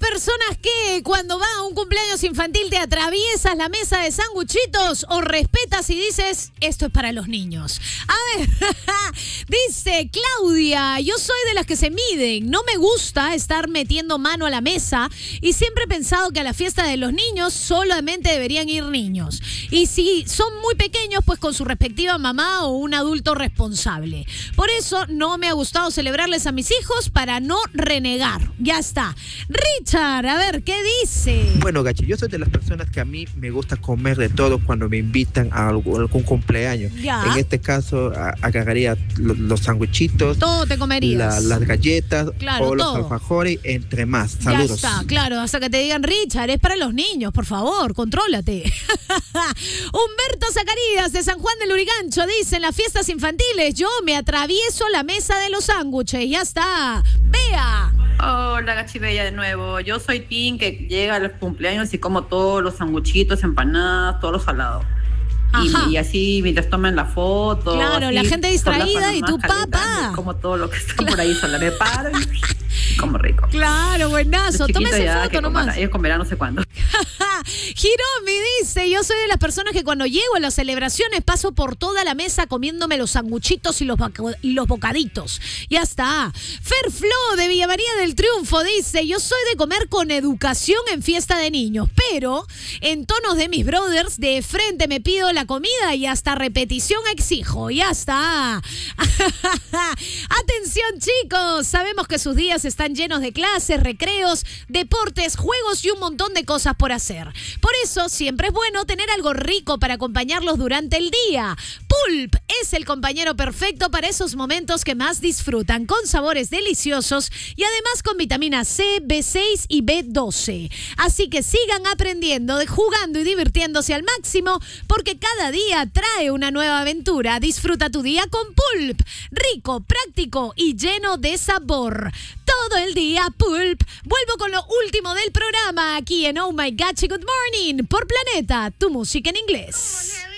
personas que cuando va a un cumpleaños infantil te atraviesas la mesa de sanguchitos o respetas y dices, esto es para los niños? A ver, dice Claudia, yo soy de las que se miden. No me gusta estar metiendo mano a la mesa y siempre he pensado que a la fiesta de los niños solamente deberían ir niños. Y si son muy pequeños, pues con su respectiva mamá o un adulto responsable. Por eso no me ha gustado celebrarles a mis hijos para no renegar. Ya está. Richard, a ver, ¿qué dice? Bueno, Gachi, yo soy de las personas que a mí me gusta comer de todo cuando me invitan a algún cumpleaños. Ya. En este caso, agarraría los sanguchitos. Todo te comerías. Las galletas, claro, o los todo. alfajores, entre más. Saludos. Ya está, claro, hasta que te digan, Richard, es para los niños, por favor, contrólate. Humberto Zacarías de San Juan del Lurigancho dice, en las fiestas infantiles yo me atravieso la mesa de los sándwiches. Ya está. Vea. Hola, Gachibella de nuevo. Yo soy Tim, que llega a los cumpleaños y como todos los sanguchitos, empanadas, todo lo salado. Y así mientras toman la foto. Claro, así, la gente distraída y tu calentando, papá. como todo lo que está por ahí, solo me paro y como rico. Claro, buenazo. Tómese foto nomás. Ellos comerán no sé cuándo. Hiromi dice, yo soy de las personas que cuando llego a las celebraciones paso por toda la mesa comiéndome los sanguchitos y los bocaditos. Ya está. Ferflo de Villa María del Triunfo dice, yo soy de comer con educación en fiesta de niños, pero en tonos de mis brothers, de frente me pido la comida y hasta repetición exijo. Ya está. Atención, chicos, sabemos que sus días están llenos de clases, recreos, deportes, juegos y un montón de cosas por hacer. Por eso siempre es bueno tener algo rico para acompañarlos durante el día. Pulp es el compañero perfecto para esos momentos que más disfrutan, con sabores deliciosos y además con vitamina C, B6 y B12. Así que sigan aprendiendo, jugando y divirtiéndose al máximo, porque cada día trae una nueva aventura. Disfruta tu día con Pulp. Rico, práctico y lleno de sabor. Todo el día Pulp. Vuelvo con lo último del programa aquí en Oh My Gachi Good Morning por Planeta, tu música en inglés.